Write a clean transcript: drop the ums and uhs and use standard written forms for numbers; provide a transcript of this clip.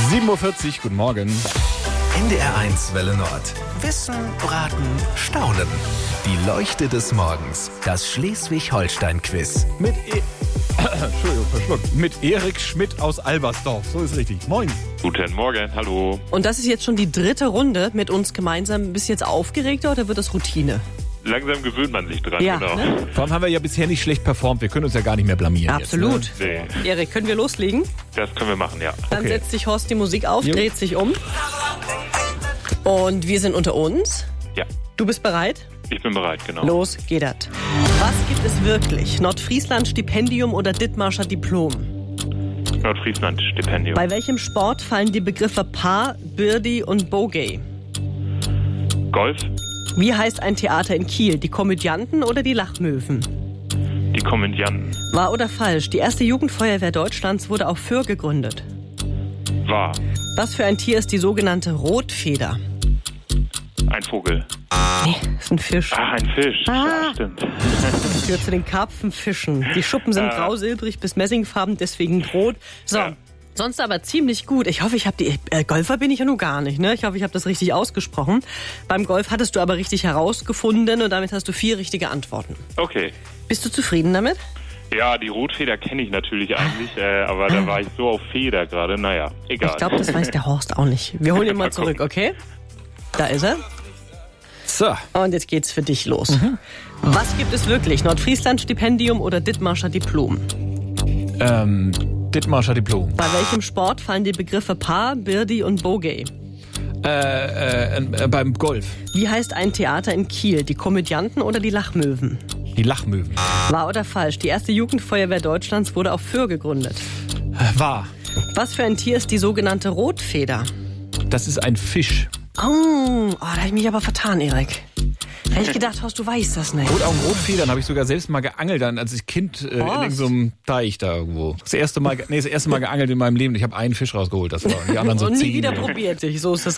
7.40 Uhr, guten Morgen. NDR1 Welle Nord. Wissen, Raten, Staunen. Die Leuchte des Morgens. Das Schleswig-Holstein-Quiz. Entschuldigung, verschluckt. Mit Erik Schmidt aus Albersdorf. So ist richtig. Moin. Guten Morgen, hallo. Und das ist jetzt schon die 3. Runde mit uns gemeinsam. Bist du jetzt aufgeregter oder wird das Routine? Langsam gewöhnt man sich dran, Ja, genau. ne? Vor allem haben wir ja bisher nicht schlecht performt. Wir können uns ja gar nicht mehr blamieren. Absolut. Jetzt, ne? Nee, Erik, können wir loslegen? das können wir machen, ja. Dann Okay. setzt sich Horst die Musik auf, Jo. dreht sich um. Und wir sind unter uns. Ja, Du bist bereit? ich bin bereit, genau. Los, geht das. Was gibt es wirklich? Nordfriesland-Stipendium oder Dithmarscher Diplom? Nordfriesland-Stipendium. Bei welchem Sport fallen die Begriffe Paar, Birdie und Bogey? Golf, Wie heißt ein Theater in Kiel? Die Komödianten oder die Lachmöwen? die Komödianten. Wahr oder falsch? Die erste Jugendfeuerwehr Deutschlands wurde auf Föhr gegründet. Wahr. Was für ein Tier ist die sogenannte Rotfeder? Ein Vogel. Nee, ist ein Fisch. Ach, ein Fisch. Ah. Ja, stimmt. Gehört zu den Karpfenfischen. Die Schuppen sind grau-silbrig bis messingfarben, deswegen rot. So, Ja. sonst aber ziemlich gut. Ich hoffe, ich habe die... Golfer bin ich ja nun gar nicht, ne? Ich hoffe, ich habe das richtig ausgesprochen. Beim Golf hattest du aber richtig herausgefunden und damit hast du 4 richtige Antworten. Okay. Bist du zufrieden damit? Ja, die Rotfeder kenne ich natürlich eigentlich, aber da war ich so auf Feder gerade. Naja, egal. Ich glaube, das weiß der Horst auch nicht. Wir holen ihn mal zurück, okay? Da ist er. So, Und jetzt geht's für dich los. Was gibt es wirklich? Nordfriesland-Stipendium oder Dithmarscher Diplom? Dithmarscher Diplom. Bei welchem Sport fallen die Begriffe Paar, Birdie und Bogey? Beim Golf. Wie heißt ein Theater in Kiel? Die Komödianten oder die Lachmöwen? Die Lachmöwen. Wahr oder falsch? Die erste Jugendfeuerwehr Deutschlands wurde auf Föhr gegründet. Wahr. Was für ein Tier ist die sogenannte Rotfeder? Das ist ein Fisch. Oh, da habe ich mich aber vertan, Erik. Hätte ich gedacht, Horst, du weißt das nicht. Rotaugen, Rotfedern habe ich sogar selbst mal geangelt, dann als ich Kind in irgendeinem Teich da irgendwo. Das erste Mal geangelt in meinem Leben. Ich habe einen Fisch rausgeholt, das war die anderen so Und nie 10. wieder probiert sich. So ist das